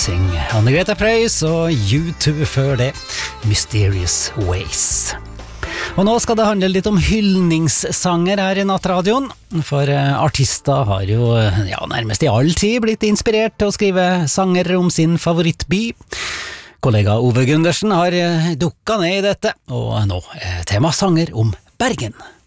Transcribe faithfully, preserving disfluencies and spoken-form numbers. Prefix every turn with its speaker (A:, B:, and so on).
A: Rising, Anne-Grete Preus og U two før det, Mysterious Ways. Og nå skal det handle litt om hyldningssanger her i Nattradioen, for artister har jo ja, nærmest i all tid blitt inspirert til å skrive sanger om sin favorittby. Kollega Ove Gundersen har dukket ned i dette, og nå er tema sanger om Bergen.